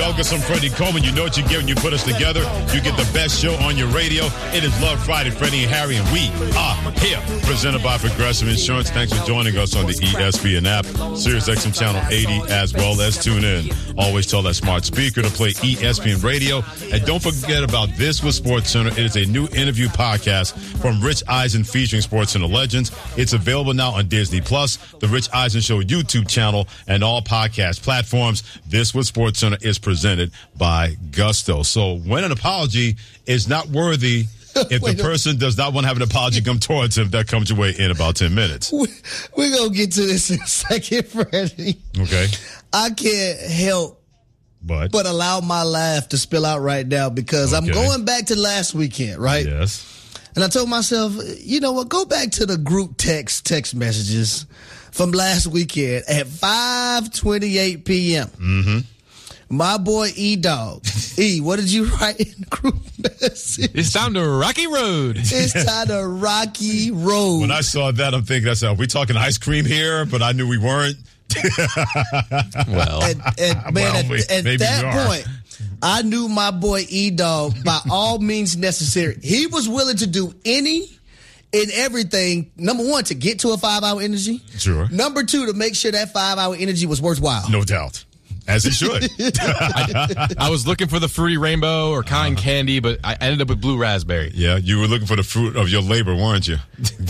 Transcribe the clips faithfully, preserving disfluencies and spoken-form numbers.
Yoga, some Freddie Coleman. You know what you get when you put us together. You get the best show on your radio. It is Love Friday, Freddie and Harry, and we are here. Presented by Progressive Insurance. Thanks for joining us on the E S P N app, Sirius X M Channel eighty, as well as tune in. Always tell that smart speaker to play E S P N Radio. And don't forget about This with Sports Center. It is a new interview podcast from Rich Eisen featuring Sports Center legends. It's available now on Disney Plus, the Rich Eisen Show YouTube channel, and all podcast platforms. This with Sports Center is presented by Gusto. So when an apology is not worthy, if the person does not want to have an apology come towards him, that comes your way in about ten minutes. We, we're going to get to this in a second, Freddie. Okay. I can't help but, but allow my laugh to spill out right now because okay. I'm going back to last weekend, right? Yes. And I told myself, you know what, go back to the group text text messages from last weekend at five twenty-eight p.m. Mm-hmm. My boy E-Dog. E, what did you write in the group message? It's time to Rocky Road. It's time to Rocky Road. When I saw that, I'm thinking, that's, are we talking ice cream here? But I knew we weren't. Well, and, and, man, well, at, we, at that point, I knew my boy E-Dog, by all means necessary, he was willing to do any and everything, number one, to get to a five-hour energy. Sure. Number two, to make sure that five-hour energy was worthwhile. No doubt. As it should. I, I was looking for the fruity rainbow or cotton uh, candy, but I ended up with blue raspberry. Yeah, you were looking for the fruit of your labor, weren't you?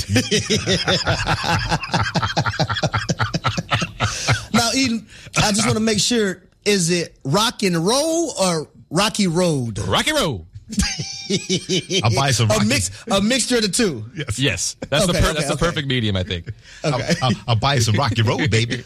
Now, Eden, I just want to make sure, is it rock and roll or Rocky Road? Rocky Road. I'll buy some a, mix, a mixture of the two. Yes. Yes. That's, okay, the, per, okay, that's okay. the perfect medium, I think. Okay. I'll, I'll, I'll buy some Rocky Road, baby.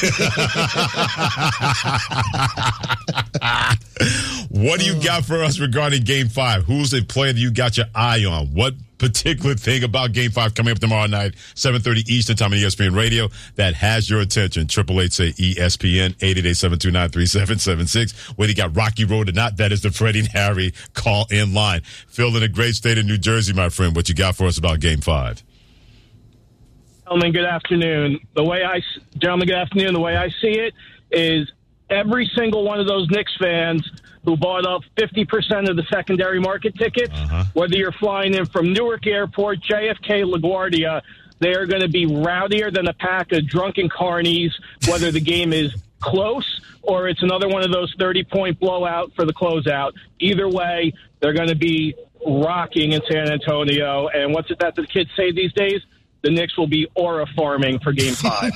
What do you got for us regarding Game five? Who's the player that you got your eye on? What particular thing about Game five coming up tomorrow night, seven thirty Eastern Time on E S P N Radio, that has your attention? Triple eight say E S P N, eight eight eight, seven two nine, three seven seven six. Whether you got Rocky Road or not, that is the Freddie and Harry call in line. Phil in a great state of New Jersey, my friend. What you got for us about Game five? Gentlemen, good afternoon. The way I, gentlemen, good afternoon. The way I see it is every single one of those Knicks fans who bought up fifty percent of the secondary market tickets, uh-huh. whether you're flying in from Newark Airport, J F K, LaGuardia, they are going to be rowdier than a pack of drunken carnies, whether the game is close or it's another one of those thirty-point blowout for the closeout. Either way, they're going to be rocking in San Antonio. And what's it that the kids say these days? The Knicks will be aura farming for Game five.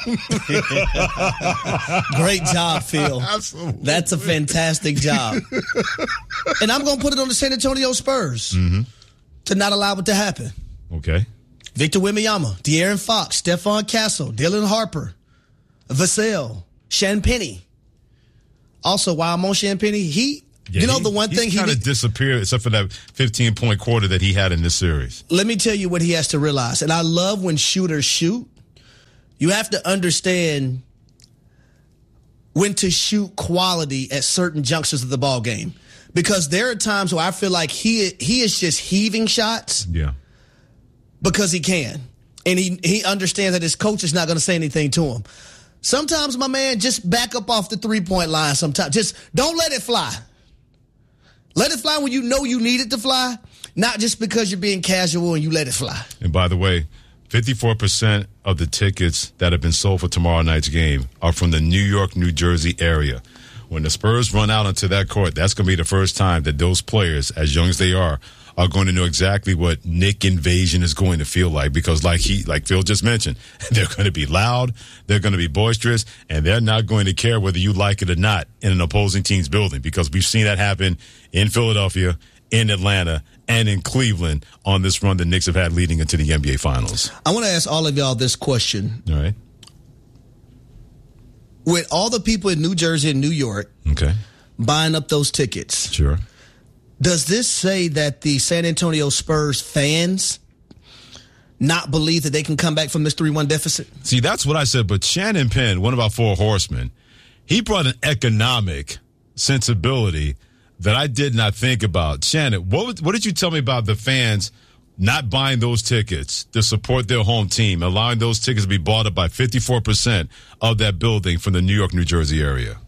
Great job, Phil. Absolutely. That's a fantastic job. And I'm going to put it on the San Antonio Spurs mm-hmm. to not allow it to happen. Okay. Victor Wembanyama, De'Aaron Fox, Stephon Castle, Dylan Harper, Vassell, Champagnie. Also, while I'm on Champagnie, he... Yeah, you know, he, the one thing he kind of disappeared, except for that fifteen-point quarter that he had in this series. Let me tell you what he has to realize. And I love when shooters shoot. You have to understand when to shoot quality at certain junctures of the ball game. Because there are times where I feel like he he is just heaving shots. Yeah. Because he can. And he, he understands that his coach is not going to say anything to him. Sometimes, my man, just back up off the three-point line sometimes. Just don't let it fly. Let it fly when you know you need it to fly, not just because you're being casual and you let it fly. And by the way, fifty-four percent of the tickets that have been sold for tomorrow night's game are from the New York, New Jersey area. When the Spurs run out onto that court, that's going to be the first time that those players, as young as they are, are going to know exactly what Knick invasion is going to feel like, because like he, like Phil just mentioned, they're going to be loud, they're going to be boisterous, and they're not going to care whether you like it or not in an opposing team's building, because we've seen that happen in Philadelphia, in Atlanta, and in Cleveland on this run the Knicks have had leading into the N B A Finals. I want to ask all of y'all this question. All right. With all the people in New Jersey and New York okay. buying up those tickets, sure. does this say that the San Antonio Spurs fans not believe that they can come back from this three one deficit? See, that's what I said. But Shannon Penn, one of our four horsemen, he brought an economic sensibility that I did not think about. Shannon, what, what did you tell me about the fans not buying those tickets to support their home team, allowing those tickets to be bought up by fifty-four percent of that building from the New York, New Jersey area?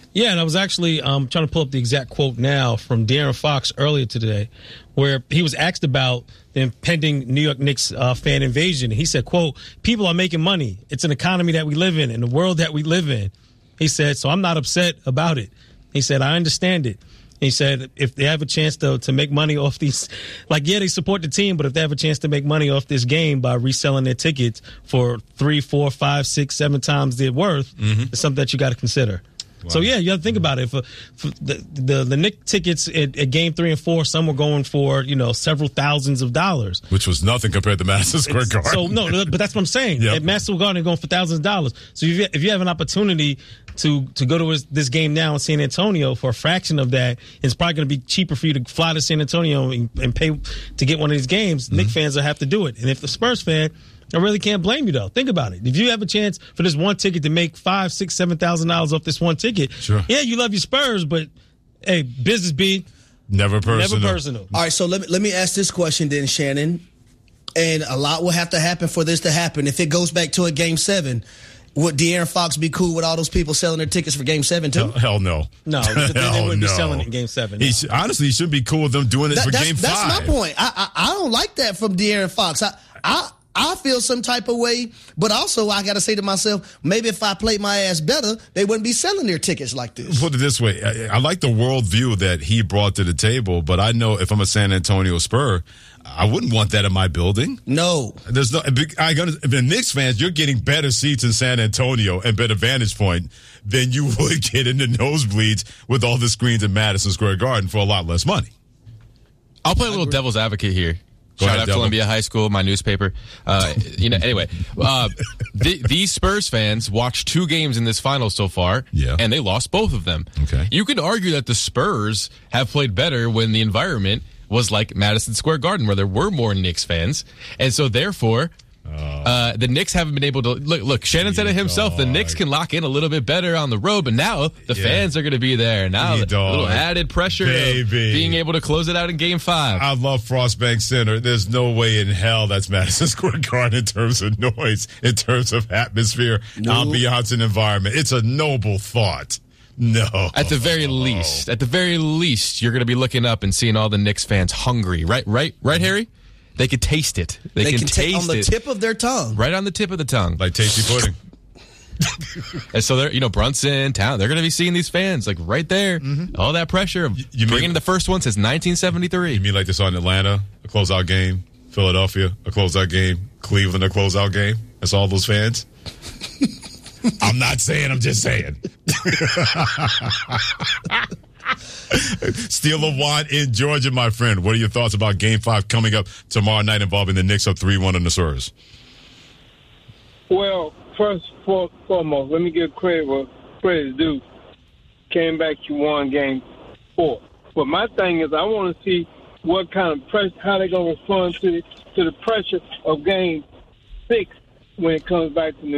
Yeah, and I was actually um, trying to pull up the exact quote now from De'Aaron Fox earlier today, where he was asked about the impending New York Knicks uh, fan invasion. He said, quote, people are making money. It's an economy that we live in, in the world that we live in. He said, so I'm not upset about it. He said, I understand it. He said, if they have a chance to to make money off these, like, yeah, they support the team, but if they have a chance to make money off this game by reselling their tickets for three, four, five, six, seven times their worth, mm-hmm. it's something that you got to consider. Wow. So, yeah, you got to think about it. For, for the, the the Knicks tickets at, at game three and four, some were going for, you know, several thousands of dollars. Which was nothing compared to Madison Square Garden. So, no, but that's what I'm saying. Yep. At Madison Square Garden, they're going for thousands of dollars. So, if you, if you have an opportunity to to go to this game now in San Antonio for a fraction of that, it's probably going to be cheaper for you to fly to San Antonio and, and pay to get one of these games. Mm-hmm. Knicks fans will have to do it. And if the Spurs fan, I really can't blame you, though. Think about it. If you have a chance for this one ticket to make five, six, seven thousand dollars off this one ticket, sure. yeah, you love your Spurs, but hey, business B, never personal. Never personal. All right, so let me let me ask this question then, Shannon. And a lot will have to happen for this to happen. If it goes back to a game seven, would De'Aaron Fox be cool with all those people selling their tickets for game seven too? Hell, hell no. No, they, they hell wouldn't no. be selling it in game seven. No. He should, honestly, he should be cool with them doing it That, for that's, game that's five. That's my point. I, I I don't like that from De'Aaron Fox. I I. I feel some type of way, but also I got to say to myself, maybe if I played my ass better, they wouldn't be selling their tickets like this. Put it this way. I, I like the worldview that he brought to the table, but I know if I'm a San Antonio Spur, I wouldn't want that in my building. No. There's no, I got if the Knicks fans, you're getting better seats in San Antonio and better vantage point than you would get in the nosebleeds with all the screens in Madison Square Garden for a lot less money. I'll play a little devil's advocate here. Go Shout ahead, out Devil. Columbia High School, my newspaper. Uh, you know, anyway, uh, the, these Spurs fans watched two games in this final so far, yeah. and they lost both of them. Okay. You could argue that the Spurs have played better when the environment was like Madison Square Garden, where there were more Knicks fans, and so therefore. Uh, the Knicks haven't been able to look. Look, Shannon said it himself. The Knicks can lock in a little bit better on the road, but now the yeah. fans are going to be there. Now a little added pressure Baby. of being able to close it out in Game Five. I love Frostbank Center. There's no way in hell that's Madison Square Garden in terms of noise, in terms of atmosphere, no. ambiance, and environment. It's a noble thought. No. At the very least, at the very least, you're going to be looking up and seeing all the Knicks fans hungry. Right, right, right, Harry? They could taste it. They, they can, can taste t- on the it. tip of their tongue. Right on the tip of the tongue. Like tasty pudding. And so they're, you know, Brunson, Town, they're going to be seeing these fans like right there. Mm-hmm. All that pressure of you, you bringing mean, the first one since nineteen seventy-three. You mean like this on Atlanta, a closeout game, Philadelphia, a closeout game, Cleveland, a closeout game? That's all those fans? I'm not saying, I'm just saying. Steel of Wine in Georgia, my friend. What are your thoughts about Game five coming up tomorrow night involving the Knicks up three one on the Spurs? Well, first and foremost, let me give credit where credit is due. Came back, you won Game four. But my thing is I want to see what kind of pressure, how they're going to respond to the, to the pressure of Game six when it comes back to New